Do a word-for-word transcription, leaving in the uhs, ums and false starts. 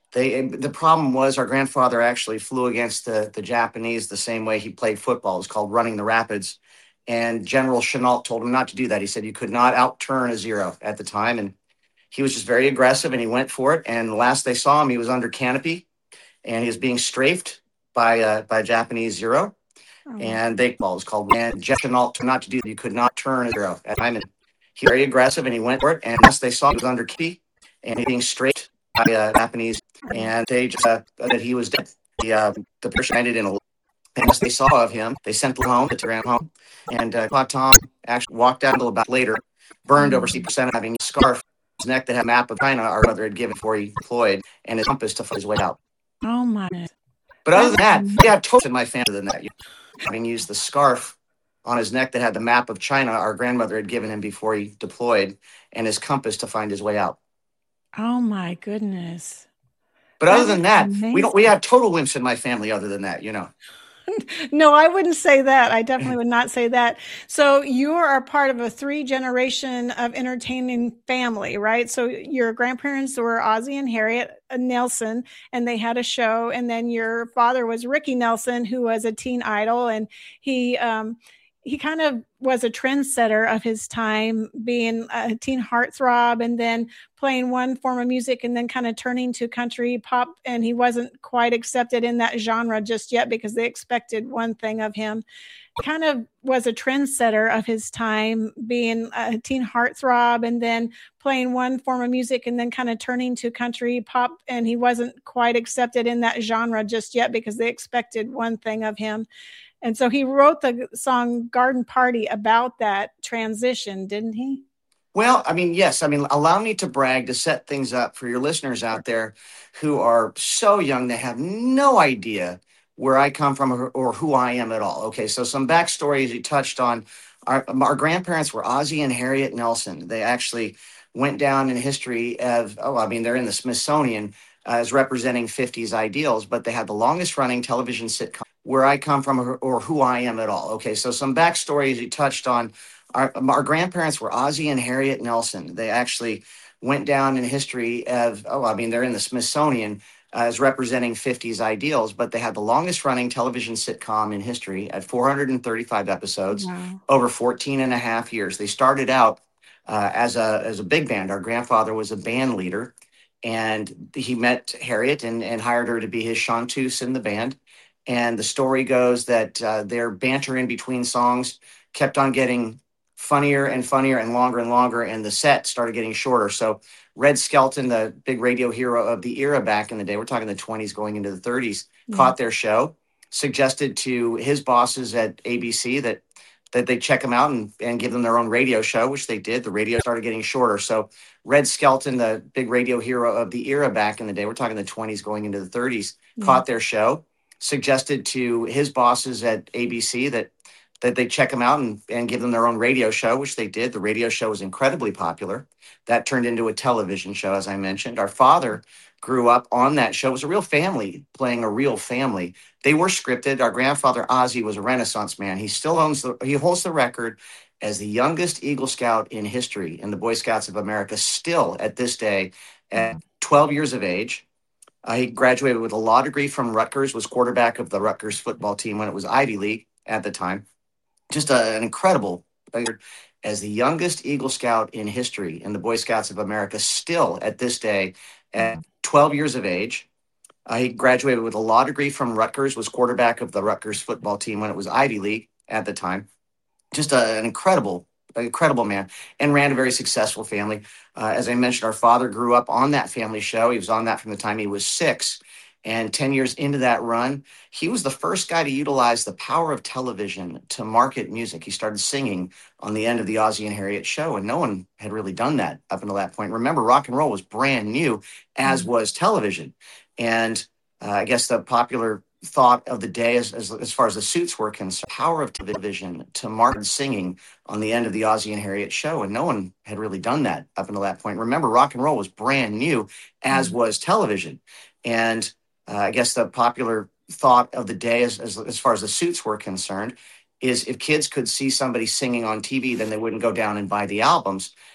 They the problem was our grandfather actually flew against the the Japanese the same way he played football. It was called running the rapids. And General Chenault told him not to do that. He said you could not outturn a zero at the time. And he was just very aggressive and he went for it. And the last they saw him, he was under canopy and he was being strafed by uh, by a Japanese zero. Oh. And they well, it was called and Chenault told him not to do that. You could not turn a zero at the time. And he was very aggressive and he went for it. And last they saw him, he was under canopy and he was being strafed by uh, Japanese. And they just uh, that he was dead. The, uh, the person ended in a and as they saw of him, they sent him home to ran home. And uh, Tom actually walked out a little bit later, burned over sixty percent of having a scarf on his neck that had a map of China our mother had given before he deployed and his compass to find his way out. Oh, my. But other than that, yeah, totally in my family than that. Having used the scarf on his neck that had the map of China our grandmother had given him before he deployed and his compass to find his way out. Oh, my goodness. But That other than is that, amazing. we don't. We have total wimps in my family. Other than that, you know. No, I wouldn't say that. I definitely would not say that. So you are part of a three generation of entertaining family, right? So your grandparents were Ozzie and Harriet Nelson, and they had a show. And then your father was Ricky Nelson, who was a teen idol. And he, um, he kind of was a trendsetter of his time, being a teen heartthrob and then playing one form of music and then kind of turning to country pop. And he wasn't quite accepted in that genre just yet because they expected one thing of him. He kind of was a trendsetter of his time, being a teen heartthrob and then playing one form of music and then kind of turning to country pop. And he wasn't quite accepted in that genre just yet because they expected one thing of him. And so he wrote the song Garden Party about that transition, didn't he? Well, I mean, yes. I mean, allow me to brag to set things up for your listeners out there who are so young they have no idea where I come from or, or who I am at all. Okay, so some backstory as you touched on. Our, our grandparents were Ozzie and Harriet Nelson. They actually went down in history of, oh, I mean, they're in the Smithsonian uh, as representing fifties ideals, but they had the longest running television sitcom where I come from or, or who I am at all. Okay, so some backstory as you touched on. Our, our grandparents were Ozzie and Harriet Nelson. They actually went down in history of, oh, I mean, they're in the Smithsonian uh, as representing fifties ideals, but they had the longest running television sitcom in history at four hundred thirty-five episodes, Wow. over fourteen and a half years. They started out uh, as a as a big band. Our grandfather was a band leader, and he met Harriet and, and hired her to be his chanteuse in the band. And the story goes that uh, their banter in between songs kept on getting funnier and funnier and longer and longer, and the set started getting shorter. So Red Skelton, the big radio hero of the era back in the day, we're talking the twenties going into the thirties, Yeah. caught their show, suggested to his bosses at A B C that that they check them out and, and give them their own radio show, which they did. The radio started getting shorter. So Red Skelton, the big radio hero of the era back in the day, we're talking the twenties going into the thirties, Yeah. caught their show, suggested to his bosses at A B C that that they check them out and, and give them their own radio show, which they did. The radio show was incredibly popular. That turned into a television show, as I mentioned. Our father grew up on that show. It was a real family playing a real family. They were scripted. Our grandfather, Ozzie, was a Renaissance man. He still owns the, he holds the record as the youngest Eagle Scout in history in the Boy Scouts of America, still at this day at twelve years of age. Uh, he graduated with a law degree from Rutgers, was quarterback of the Rutgers football team when it was Ivy League at the time. Just a, an incredible record as the youngest Eagle Scout in history in the Boy Scouts of America, still at this day at twelve years of age. Uh, he graduated with a law degree from Rutgers, was quarterback of the Rutgers football team when it was Ivy League at the time. Just a, an incredible, incredible man, and ran a very successful family. Uh, as I mentioned, our father grew up on that family show. He was on that from the time he was six. And ten years into that run, he was the first guy to utilize the power of television to market music. He started singing on the end of the Ozzie and Harriet show, and no one had really done that up until that point. Remember, rock and roll was brand new, as Mm-hmm. was television. And uh, I guess the popular thought of the day, as, as, as far as the suits were concerned, power of television to market singing on the end of the Ozzie and Harriet show, and no one had really done that up until that point. Remember, rock and roll was brand new, as Mm-hmm. was television. And Uh, I guess the popular thought of the day, as, as as far as the suits were concerned, is if kids could see somebody singing on T V, then they wouldn't go down and buy the albums.